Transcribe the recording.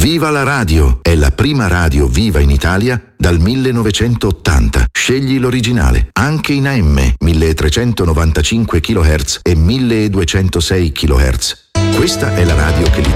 Viva la radio! È la prima radio viva in Italia dal 1980. Scegli l'originale, anche in AM, 1395 kHz e 1206 kHz. Questa è la radio che l'Italia